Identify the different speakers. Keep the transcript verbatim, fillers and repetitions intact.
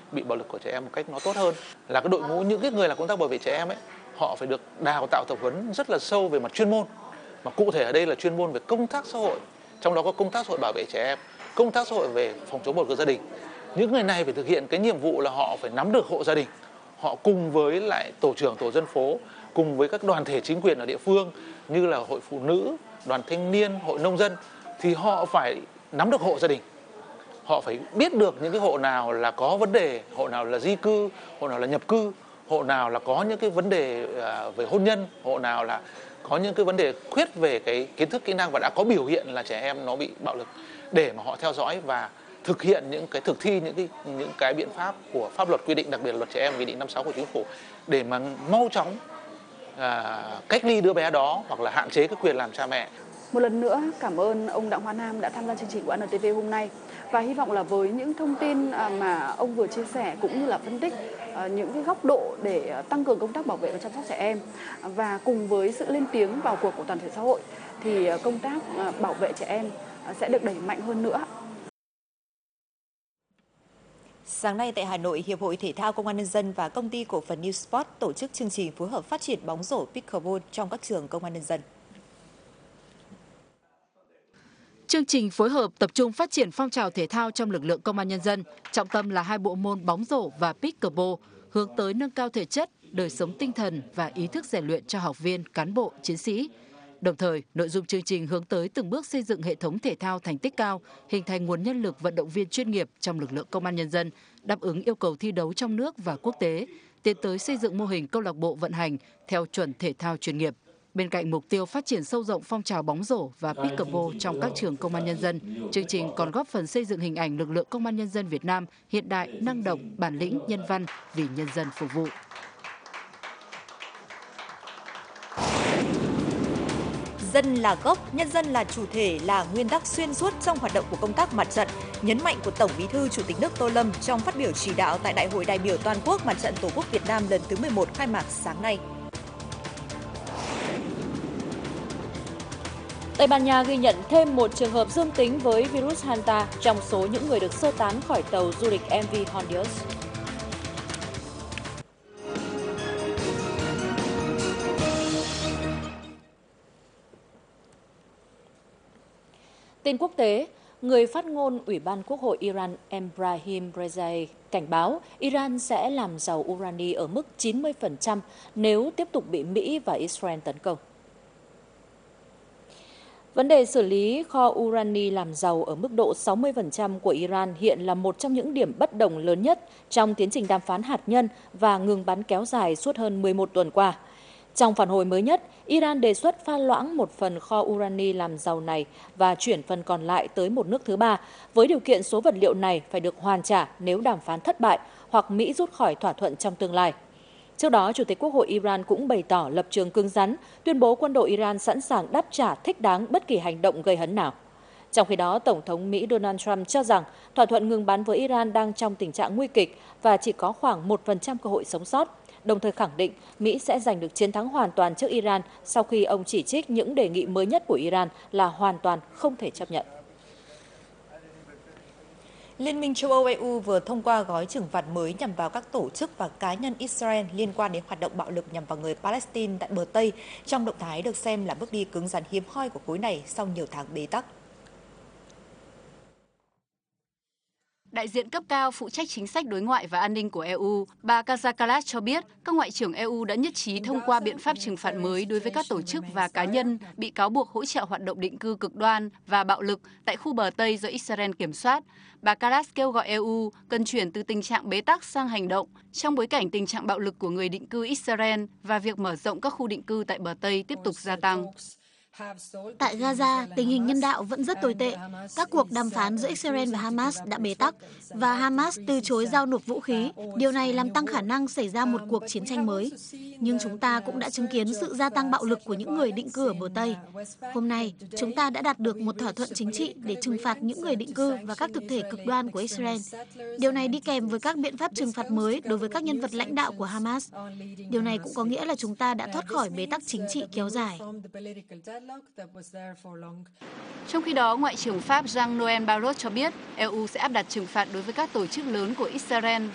Speaker 1: bị bạo lực của trẻ em một cách nó tốt hơn. Là cái đội ngũ những cái người làm công tác bảo vệ trẻ em ấy, họ phải được đào tạo tập huấn rất là sâu về mặt chuyên môn. Mà cụ thể ở đây là chuyên môn về công tác xã hội, trong đó có công tác xã hội bảo vệ trẻ em, công tác xã hội về phòng chống bạo lực gia đình. Những người này phải thực hiện cái nhiệm vụ là họ phải nắm được hộ gia đình. Họ cùng với lại tổ trưởng tổ dân phố, cùng với các đoàn thể chính quyền ở địa phương như là hội phụ nữ, đoàn thanh niên, hội nông dân thì họ phải nắm được hộ gia đình. Họ phải biết được những cái hộ nào là có vấn đề, hộ nào là di cư, hộ nào là nhập cư, hộ nào là có những cái vấn đề về hôn nhân, hộ nào là có những cái vấn đề khuyết về cái kiến thức kỹ năng và đã có biểu hiện là trẻ em nó bị bạo lực, để mà họ theo dõi và thực hiện những cái thực thi những cái những cái biện pháp của pháp luật quy định, đặc biệt là luật trẻ em, nghị định năm sáu của chính phủ, để mà mau chóng à, cách ly đứa bé đó hoặc là hạn chế cái quyền làm cha mẹ.
Speaker 2: Một lần nữa cảm ơn ông Đặng Hoa Nam đã tham gia chương trình của en tê vê hôm nay, và hy vọng là với những thông tin mà ông vừa chia sẻ cũng như là phân tích những cái góc độ để tăng cường công tác bảo vệ và chăm sóc trẻ em, và cùng với sự lên tiếng vào cuộc của toàn thể xã hội thì công tác bảo vệ trẻ em sẽ được đẩy mạnh hơn nữa.
Speaker 3: Sáng nay tại Hà Nội, Hiệp hội Thể thao Công an Nhân dân và Công ty Cổ phần New Sport tổ chức chương trình phối hợp phát triển bóng rổ pickleball trong các trường Công an Nhân dân.
Speaker 4: Chương trình phối hợp tập trung phát triển phong trào thể thao trong lực lượng Công an Nhân dân, trọng tâm là hai bộ môn bóng rổ và pickleball, hướng tới nâng cao thể chất, đời sống tinh thần và ý thức rèn luyện cho học viên, cán bộ, chiến sĩ. Đồng thời, nội dung chương trình hướng tới từng bước xây dựng hệ thống thể thao thành tích cao, hình thành nguồn nhân lực vận động viên chuyên nghiệp trong lực lượng Công an Nhân dân, đáp ứng yêu cầu thi đấu trong nước và quốc tế, tiến tới xây dựng mô hình câu lạc bộ vận hành theo chuẩn thể thao chuyên nghiệp. Bên cạnh mục tiêu phát triển sâu rộng phong trào bóng rổ và pickleball trong các trường Công an Nhân dân, chương trình còn góp phần xây dựng hình ảnh lực lượng Công an Nhân dân Việt Nam hiện đại, năng động, bản lĩnh, nhân văn, vì nhân dân phục vụ.
Speaker 3: Dân là gốc, nhân dân là chủ thể là nguyên tắc xuyên suốt trong hoạt động của công tác mặt trận, nhấn mạnh của Tổng Bí thư Chủ tịch nước Tô Lâm trong phát biểu chỉ đạo tại Đại hội đại biểu toàn quốc Mặt trận Tổ quốc Việt Nam lần thứ mười một khai mạc sáng nay.
Speaker 5: Tây Ban Nha ghi nhận thêm một trường hợp dương tính với virus Hanta trong số những người được sơ tán khỏi tàu du lịch em vê Honduras. Tin quốc tế, người phát ngôn Ủy ban Quốc hội Iran Ebrahim Rezai cảnh báo Iran sẽ làm giàu urani ở mức chín mươi phần trăm nếu tiếp tục bị Mỹ và Israel tấn công. Vấn đề xử lý kho urani làm giàu ở mức độ sáu mươi phần trăm của Iran hiện là một trong những điểm bất đồng lớn nhất trong tiến trình đàm phán hạt nhân và ngừng bắn kéo dài suốt hơn mười một tuần qua. Trong phản hồi mới nhất, Iran đề xuất pha loãng một phần kho urani làm giàu này và chuyển phần còn lại tới một nước thứ ba, với điều kiện số vật liệu này phải được hoàn trả nếu đàm phán thất bại hoặc Mỹ rút khỏi thỏa thuận trong tương lai. Trước đó, Chủ tịch Quốc hội Iran cũng bày tỏ lập trường cứng rắn, tuyên bố quân đội Iran sẵn sàng đáp trả thích đáng bất kỳ hành động gây hấn nào. Trong khi đó, Tổng thống Mỹ Donald Trump cho rằng thỏa thuận ngừng bắn với Iran đang trong tình trạng nguy kịch và chỉ có khoảng một phần trăm cơ hội sống sót, đồng thời khẳng định Mỹ sẽ giành được chiến thắng hoàn toàn trước Iran sau khi ông chỉ trích những đề nghị mới nhất của Iran là hoàn toàn không thể chấp nhận.
Speaker 3: Liên minh châu Âu e u vừa thông qua gói trừng phạt mới nhằm vào các tổ chức và cá nhân Israel liên quan đến hoạt động bạo lực nhằm vào người Palestine tại bờ Tây, trong động thái được xem là bước đi cứng rắn hiếm hoi của khối này sau nhiều tháng bế tắc.
Speaker 6: Đại diện cấp cao phụ trách chính sách đối ngoại và an ninh của e u, bà Kaja Kallas cho biết các ngoại trưởng e u đã nhất trí thông qua biện pháp trừng phạt mới đối với các tổ chức và cá nhân bị cáo buộc hỗ trợ hoạt động định cư cực đoan và bạo lực tại khu bờ Tây do Israel kiểm soát. Bà Kallas kêu gọi e u cần chuyển từ tình trạng bế tắc sang hành động trong bối cảnh tình trạng bạo lực của người định cư Israel và việc mở rộng các khu định cư tại bờ Tây tiếp tục gia tăng.
Speaker 7: Tại Gaza, tình hình nhân đạo vẫn rất tồi tệ. Các cuộc đàm phán giữa Israel và Hamas đã bế tắc và Hamas từ chối giao nộp vũ khí. Điều này làm tăng khả năng xảy ra một cuộc chiến tranh mới. Nhưng chúng ta cũng đã chứng kiến sự gia tăng bạo lực của những người định cư ở bờ Tây. Hôm nay, chúng ta đã đạt được một thỏa thuận chính trị để trừng phạt những người định cư và các thực thể cực đoan của Israel. Điều này đi kèm với các biện pháp trừng phạt mới đối với các nhân vật lãnh đạo của Hamas. Điều này cũng có nghĩa là chúng ta đã thoát khỏi bế tắc chính trị kéo dài.
Speaker 6: Trong khi đó, Ngoại trưởng Pháp Jean-Noël Barrot cho biết e u sẽ áp đặt trừng phạt đối với các tổ chức lớn của Israel